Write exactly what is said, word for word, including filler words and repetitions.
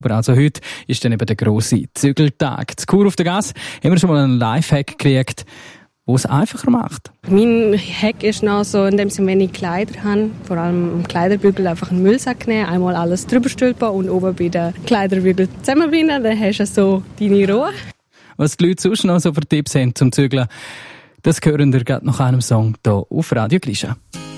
Aber also heute ist dann eben der grosse Zügeltag. Zu Chur auf der Gasse haben wir schon mal einen Lifehack gekriegt, der es einfacher macht. Mein Hack ist noch so, indem ich wenig Kleider habe, vor allem am Kleiderbügel einfach einen Müllsack nehmen, einmal alles drüber stülpen und oben bei den Kleiderbügeln zusammenbinden, dann hast du so deine Ruhe. Was die Leute sonst noch so für Tipps haben zum Zügeln, das hören wir gerade nach einem Song hier auf Radio Glischa.